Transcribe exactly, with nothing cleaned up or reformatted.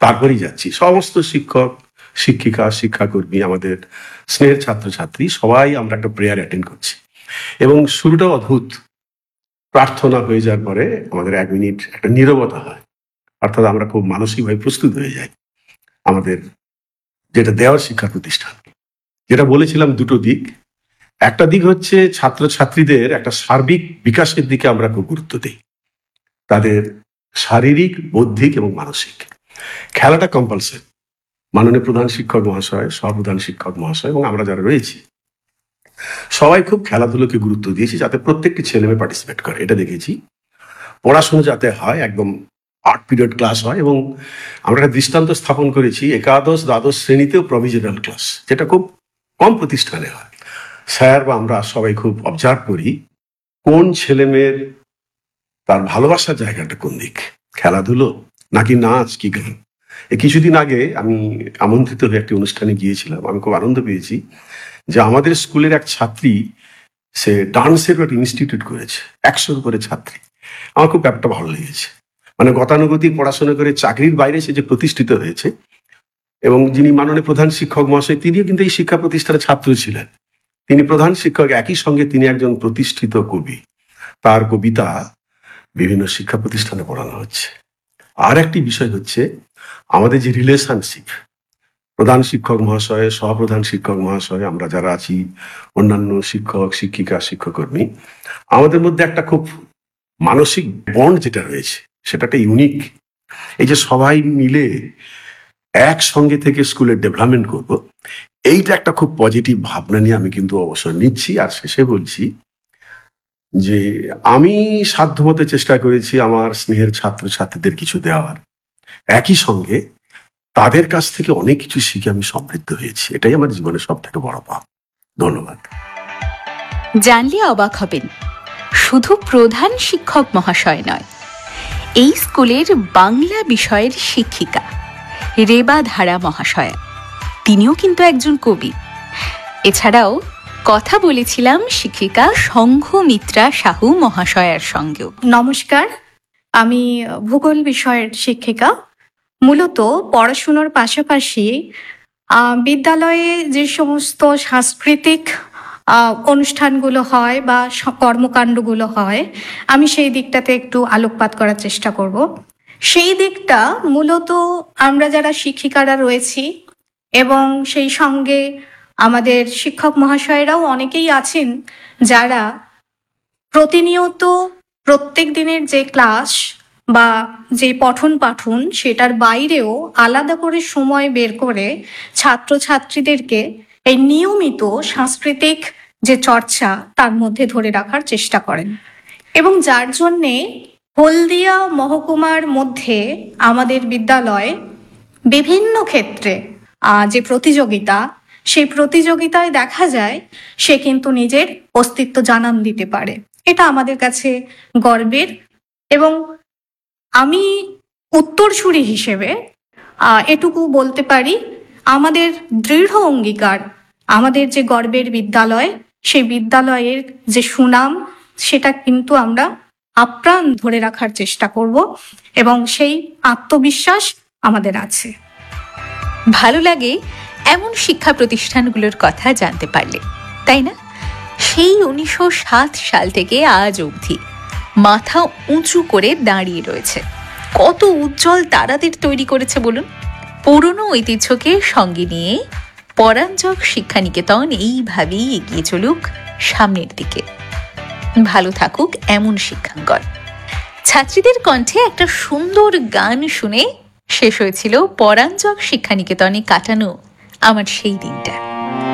তারপরেই যাচ্ছি। সমস্ত শিক্ষক, শিক্ষিকা, শিক্ষাকর্মী, আমাদের স্নেহের ছাত্রছাত্রী সবাই আমরা একটা প্রেয়ার অ্যাটেন্ড করছি এবং শুরুটা অদ্ভুত। প্রার্থনা হয়ে যাওয়ার পরে আমাদের এক মিনিট একটা নীরবতা হয়, অর্থাৎ আমরা খুব মানসিকভাবে প্রস্তুত হয়ে যাই আমাদের যেটা দেওয়ার শিক্ষা প্রতিষ্ঠান। যেটা বলেছিলাম দুটো দিক, একটা দিক হচ্ছে ছাত্রছাত্রীদের একটা সার্বিক বিকাশের দিকে আমরা খুব গুরুত্ব দিই, তাদের শারীরিক, বৌদ্ধিক এবং মানসিক। খেলাটা কম্পালসারি। মাননীয় প্রধান শিক্ষক মহাশয়, সহপ্রধান শিক্ষক মহাশয় এবং আমরা যারা রয়েছি সবাই খুব খেলাধুলোকে গুরুত্ব দিয়েছি, যাতে প্রত্যেকটি ছেলে মেয়ে পার্টিসিপেট করে। এটা দেখেছি। পড়াশোনা যাতে হয়, একদম আট পিরিয়ড ক্লাস হয় এবং আমরা একটা দৃষ্টান্ত স্থাপন করেছি একাদশ দ্বাদশ শ্রেণীতেও প্রভিজনাল ক্লাস, যেটা খুব কম প্রতিষ্ঠানে হয়। স্যার বা আমরা সবাই খুব অবজার্ভ করি কোন ছেলে মেয়ের তার ভালোবাসার জায়গাটা কোন দিক, খেলাধুলো নাকি নাচ কি গান। এই কিছুদিন আগে আমি আমন্ত্রিত হয়ে একটি অনুষ্ঠানে গিয়েছিলাম। আমি খুব আনন্দ পেয়েছি যে আমাদের স্কুলের এক ছাত্রী সে ডান্সের একটা ইনস্টিটিউট করেছে, একশোর উপরে ছাত্রী। আমার খুব ব্যাপারটা ভালো লেগেছে। মানে গতানুগতিক পড়াশোনা করে চাকরির বাইরে সে যে প্রতিষ্ঠিত হয়েছে, এবং যিনি মাননীয় প্রধান শিক্ষক মহাশয় তিনিও কিন্তু এই শিক্ষা প্রতিষ্ঠানের ছাত্র ছিলেন। তিনি প্রধান শিক্ষক, একই সঙ্গে তিনি একজন প্রতিষ্ঠিত কবি। তার কবিতা বিভিন্ন শিক্ষা প্রতিষ্ঠানে পড়ানো হচ্ছে। আর একটি বিষয় হচ্ছে আমাদের যে রিলেশনশিপ, প্রধান শিক্ষক মহাশয়, সহপ্রধান শিক্ষক মহাশয়, আমরা যারা আছি, অন্যান্য শিক্ষক, শিক্ষিকা, শিক্ষকর্মী, আমাদের মধ্যে একটা খুব মানসিক বন্ড যেটা রয়েছে সেটা একটা ইউনিক। এই যে সবাই মিলে একসঙ্গে থেকে স্কুলের ডেভেলপমেন্ট করব, এইটা একটা খুব পজিটিভ ভাবনা নিয়ে আমি কিন্তু অবসর নিচ্ছি। আর শেষে বলছি যে আমি সাধ্যমতো চেষ্টা করেছি আমার স্নেহের ছাত্রছাত্রীদের কিছু দেওয়ার, একই সঙ্গে তাদের কাছ থেকে অনেক কিছু শিখে আমি সমৃদ্ধ হয়েছি। এটাই আমার জীবনের সব থেকে বড় পাওয়া। ধন্যবাদ। জানলে অবাক হবেন, শুধু প্রধান শিক্ষক মহাশয় নয়, এই স্কুলের বাংলা বিষয়ের শিক্ষিকা রেবা ধারা মহাশয়া, তিনিও কিন্তু একজন কবি। এছাড়াও কথা বলেছিলাম শিক্ষিকা সংঘমিত্রা সাহু মহাশয়ার সঙ্গেও। নমস্কার, আমি ভূগোল বিষয়ের শিক্ষিকা। মূলত পড়াশুনোর পাশাপাশি বিদ্যালয়ে যে সমস্ত সাংস্কৃতিক অনুষ্ঠানগুলো হয় বা কর্মকাণ্ডগুলো হয়, আমি সেই দিকটাতে একটু আলোকপাত করার চেষ্টা করব। সেই দিকটা মূলত আমরা যারা শিক্ষিকারা রয়েছি এবং সেই সঙ্গে আমাদের শিক্ষক মহাশয়রাও অনেকেই আছেন যারা প্রতিনিয়ত প্রত্যেক দিনের যে ক্লাস বা যে পঠন পাঠন সেটার বাইরেও আলাদা করে সময় বের করে ছাত্রছাত্রীদেরকে এই নিয়মিত সাংস্কৃতিক যে চর্চা তার মধ্যে ধরে রাখার চেষ্টা করেন, এবং যার জন্যে হলদিয়া মহকুমার মধ্যে আমাদের বিদ্যালয় বিভিন্ন ক্ষেত্রে যে প্রতিযোগিতা, সেই প্রতিযোগিতায় দেখা যায় সে কিন্তু নিজের অস্তিত্ব জানান দিতে পারে। এটা আমাদের কাছে গর্বের, এবং আমি উত্তরসূরি হিসেবে এটুকু বলতে পারি, আমাদের দৃঢ় অঙ্গীকার আমাদের যে গর্বের বিদ্যালয়, সেই বিদ্যালয়ের যে সুনাম সেটা কিন্তু আমরা আপ্রাণ ধরে রাখার চেষ্টা করব, এবং সেই আত্মবিশ্বাস আমাদের আছে। ভালো লাগে এমন শিক্ষা প্রতিষ্ঠানগুলোর কথা জানতে পারলে, তাই না? সেই উনিশশো সাত সাল থেকে আজ অবধি মাথা উঁচু করে দাঁড়িয়ে রয়েছে। কত উজ্জ্বল তারাদের তৈরি করেছে বলুন। পুরনো ঐতিহ্যকে সঙ্গে নিয়ে পরাঞ্জক শিক্ষানিকেতন এইভাবেই এগিয়ে চলুক সামনের দিকে। ভালো থাকুক এমন শিক্ষাঙ্গন। ছাত্রীদের কণ্ঠে একটা সুন্দর গান শুনে শেষ হয়েছিল পরাঞ্জক শিক্ষানিকেতনে কাটানো আমার সেই দিনটা।